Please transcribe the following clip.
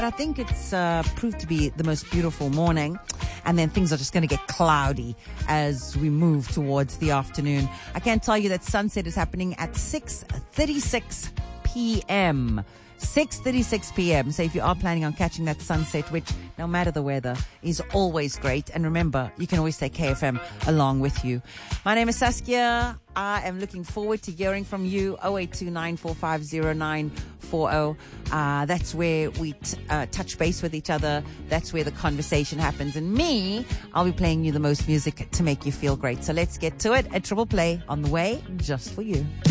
I think it's proved to be the most beautiful morning. And then things are just going to get cloudy as we move towards the afternoon. I can tell you that sunset is happening at 6:36 p.m. 6:36 p.m. So if you are planning on catching that sunset, which no matter the weather is always great. And remember, you can always take KFM along with you. My name is Saskia. I am looking forward to hearing from you. 0829450940. That's where we touch base with each other. That's where the conversation happens. And me, I'll be playing you the most music to make you feel great. So let's get to it. A triple play on the way just for you.